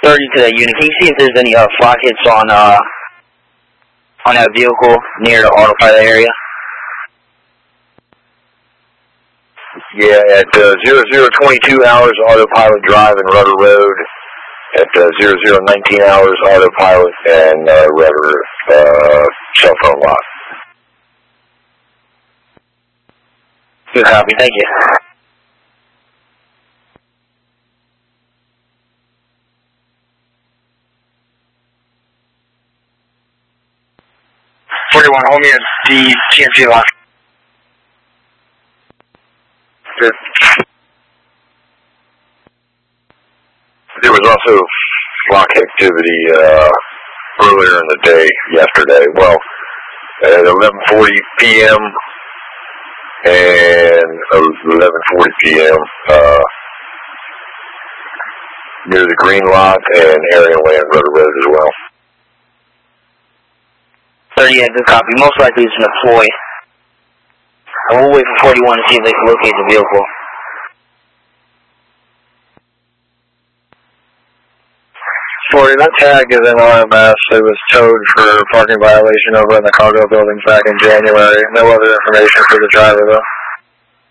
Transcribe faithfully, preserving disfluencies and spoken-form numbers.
thirty to that unit. Can you see if there's any uh, flock hits on uh on that vehicle near the autopilot area? Yeah, at uh, zero zero twenty-two hours autopilot drive and Rudder Road. At uh, zero zero nineteen hours autopilot and uh, Rudder uh, cell phone lock. Good copy. Thank you. forty-one, hold me at the T N C lock. Good. There was also flock activity uh, earlier in the day, yesterday. Well, at eleven forty p m and eleven forty p m Uh, near the Green Lock and Area Land Rudder Road as well. thirty, yeah, good copy. Most likely it's an employee. And we'll wait for forty-one to see if they can locate the vehicle. forty, that tag is in R M S. It was towed for parking violation over in the cargo buildings back in January. No other information for the driver, though.